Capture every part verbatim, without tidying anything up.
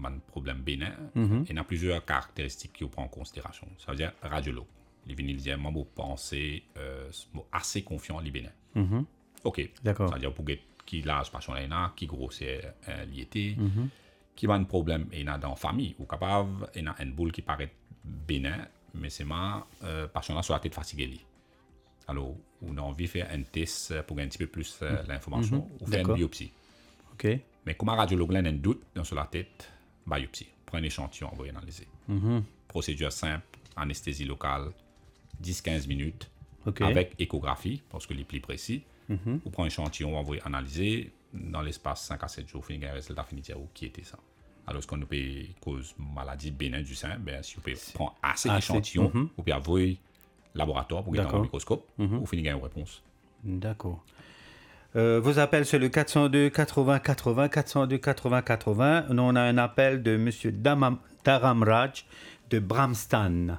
un problème bénin, Mhm. il y a plusieurs caractéristiques qu'il faut prendre en considération. Ça veut dire radiologue. Les vinyles, moi, vous pensez euh, assez confiant les bénin. Mhm. Ok. D'accord. Ça veut dire pour que qui l'âge patient là, qui grossir euh, liété, Mhm. qui va un problème il y a dans la famille ou capable il y a une boule qui paraît bénin, mais c'est ma euh, patient là sur la tête fatiguée. Alors, on a envie de faire un test pour gagner un petit peu plus euh, l'information Mhm. ou faire une D'accord. biopsie. OK. Mais comme un radiologue a un doute dans sur la tête, biopsie. Prends un échantillon, envoyez analyser. Mhm. Procédure simple, anesthésie locale, dix à quinze minutes, OK. avec échographie, parce que les plis précis. Mhm. Vous prenez un échantillon, envoyez analyser. Dans l'espace cinq à sept jours, vous avez un résultat définitif qui était ça. Alors, ce qu'on peut cause maladie bénin du sein, ben, si vous pouvez prendre assez Assez. d'échantillons, Mhm. vous pouvez envoyer laboratoire pour gagner D'accord. un microscope, vous finissez une réponse. D'accord. Euh, vos appels sur le quatre cent deux quatre-vingts quatre-vingts, quatre cent deux quatre-vingts quatre-vingts. Nous, on a un appel de M. Damam, Dharam Raj de Bramstan.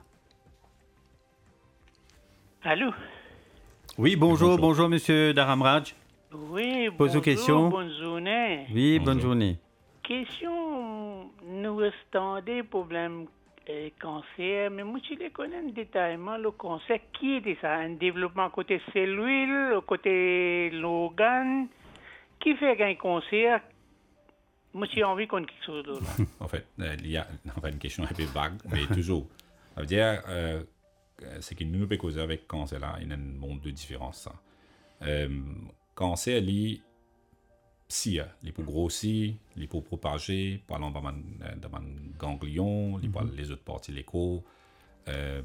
Allô? Oui, bonjour, Bonjour. bonjour, M. Dharam Raj. Oui, Pose vos bonjour, questions. bonne journée. Oui, bonne Bonjour. journée. Question, nous restons des problèmes euh, cancer, mais moi, je les connais en détaillement, le cancer, qui était ça? Un développement côté cellule, côté l'organe, qui fait qu'un cancer? Moi, j'ai envie qu'on ait quelque chose d'autre. là. En fait, euh, il y a enfin, une question un peu vague, mais toujours. Ça veut dire, euh, c'est que nous peut causer avec cancer là, il y a un monde de différence. Ça. Euh, cancer, il si, il peut grossir, il peut propager, parlant de un ganglion, il peut les autres parties de l'écho, euh,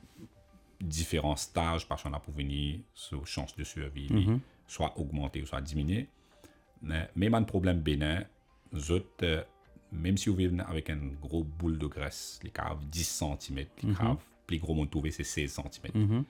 différents stages, parce qu'on a pour venir sur chance de survie, Mhm. soit augmenter ou soit diminuer. Mais même un problème bénin, nous autres, euh, même si vous vivez avec une grosse boule de graisse, les caves dix centimètres, les caves, plus gros, mon trouvé, c'est seize centimètres. Mhm.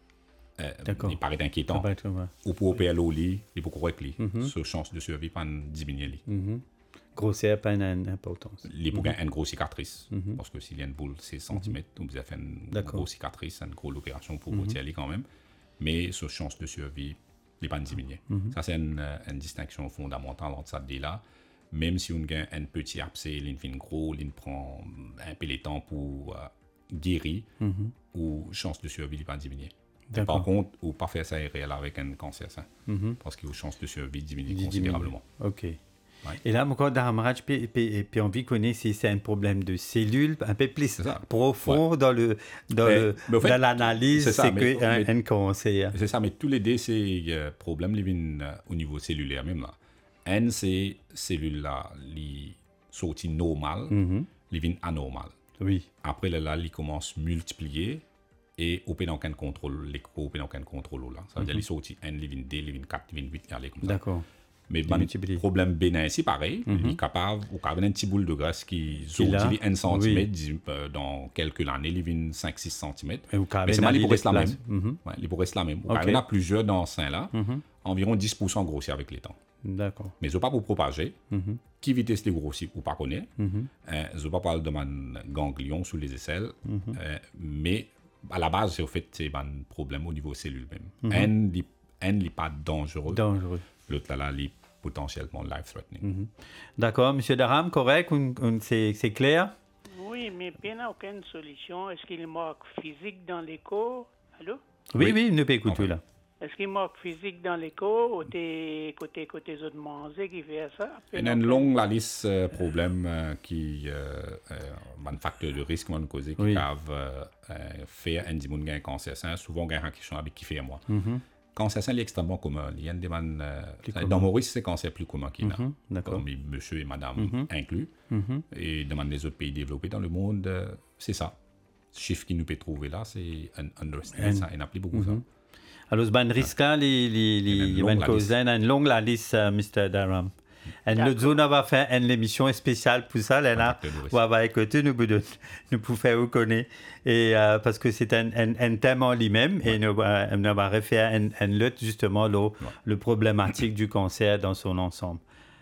Euh, D'accord. il paraît inquiétant. Ça va être, ouais. Ou pour opérer au lit, il faut correct lit. Mhm. Sur chance de survie, pas diminuer lit. Mhm. Grossière, pas une importance. Il faut gagner une grosse cicatrice. Mhm. Parce que s'il y a une boule seize centimètres, vous avez fait une D'accord. grosse cicatrice, une grosse opération pour retirer lit quand même. Mais sur chance de survie, il n'est pas diminué. Ça, c'est une, euh, une distinction fondamentale entre ça et là. Même si on a un petit abcès, il fait gros, il prend un peu de temps pour euh, guérir, Mhm. ou chance de survie n'est pas diminuée. Mais D'accord. par contre, ou pas faire ça réel avec un cancer sain. Mhm. Parce que vos chances de survie diminuent Il diminue. considérablement. OK. Et là, encore, Dharam Raj, puis, puis, puis on vit connaît si c'est un problème de cellules, un peu plus C'est ça. profond dans le dans Mais- le mais au fait, dans l'analyse, c'est ça, c'est mais- que un, mais- un cancer. C'est ça, mais tous les deux, c'est euh, problème les viennent, euh, au niveau cellulaire même là. Un, c'est cellules là, les sorties normales, Mhm. les viennent anormales. Oui. Après là, là, ils commencent à multiplier et au pédant aucun contrôle, les au pédant aucun contrôle là. Ça veut dire les sorties un, les viennent deux, les viennent quatre, les viennent huit, aller comme ça. D'accord. Mais Ils le multiplient. problème bénin, c'est pareil. Mhm. Il est capable, ou capable un petit boule de graisse qui Qui là, sortit un centimètre, dis- euh, dans quelques années, il vient cinq six centimètres. Et vous Mais carrément c'est mal, il aller pourrait rester la place. même. Mhm. Ouais, il pourrait rester la même. Ok. Il y en a plusieurs dans ce sein-là, Mhm. environ dix pour cent grossir avec les temps. D'accord. Mais je ne pas pour propager. Mhm. Qui vitesse les grossir ou pas connaître. Mhm. Euh, je ne pas parler de mon ganglion sous les aisselles. Mhm. Euh, mais à la base, c'est au fait c'est un problème au niveau cellule même. Mhm. Un, il- un n'est pas dangereux. Dangereux. L'autre là, il est potentiellement life-threatening. Mhm. D'accord, Monsieur Dharam, correct, on- on- c'est c'est clair. Oui, mais il n'y a aucune solution. Est-ce qu'il manque physique dans l'écho? Allô? Oui, Oui. oui, nous peut écouter Enfin. là. Est-ce qu'il manque physique dans l'écho, côté, côté, côté autres manger qui fait ça? Il y a une longue la liste de euh, problèmes euh, qui euh, euh, un facteur de risque qui causé qui Oui. peuvent euh, euh, faire un dimon gain cancer sain. Souvent gain qui sont avec qui fait moi. Mhm. Cancer sain est extrêmement commun. Il y a des man, euh, Plus dans commun. Maurice c'est cancer plus commun qu'il y en a. Mhm. D'accord. Comme monsieur et madame Mhm. inclus. Mhm. Et dans les autres pays développés dans le monde, euh, c'est ça. Ce chiffre qui nous peut trouver là, c'est un underestimate. Un- Ça, il n'y a plus beaucoup ça. Mhm. Alors, ce ban risque là, les les Il y a une les longue ban la cause là, une longue la liste, euh, Mister Dharam. Et l'autre zone va faire une émission spéciale pour ça, là, là. facteur de risque. On va écouter, nous pouvons nous pouvons faire reconnaître et euh, parce que c'est un, un, un thème en lui-même et nous va nous va refaire un, un lutte justement le, le problématique du cancer dans son ensemble.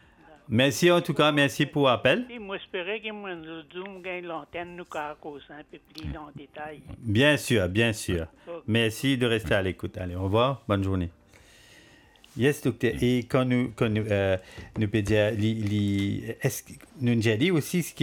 Merci en tout cas, merci pour l'appel. Et moi, j'espérais que moi, le Zoom gagne l'antenne, nous, car cause un peu plus en détail. Bien sûr, bien sûr. Ok. Merci de rester à l'écoute. Allez, au revoir, bonne journée. Yes, docteur. Et quand nous, quand nous, euh, nous peut dire, li, li, est-ce que nous nous dit aussi ce qui